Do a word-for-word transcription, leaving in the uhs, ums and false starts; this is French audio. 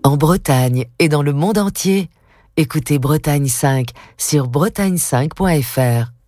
En Bretagne et dans le monde entier, écoutez Bretagne cinq sur bretagne cinq point f r.